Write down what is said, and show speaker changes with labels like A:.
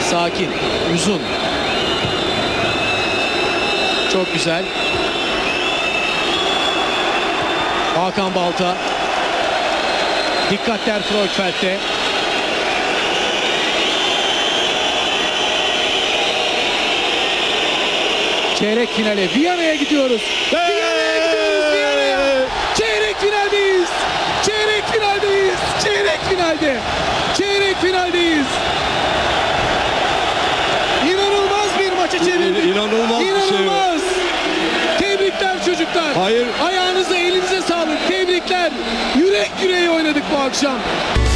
A: Sakin, uzun. Çok güzel. Hakan Balta. Dikkatler Freufeld'de. Çeyrek finale Viyana'ya gidiyoruz. Viyana'ya gidiyoruz, Viyana'ya. Çeyrek finaldeyiz. Çeyrek finaldeyiz. Çeyrek finalde. Çeyrek finaldeyiz. İnanılmaz bir maçı çevirdik.
B: İnanılmaz bir şey.
A: İnanılmaz. Tebrikler çocuklar.
B: Hayır.
A: Ayağınıza, elinize sağlık. Tebrikler. Yürek yüreğe oynadık bu akşam.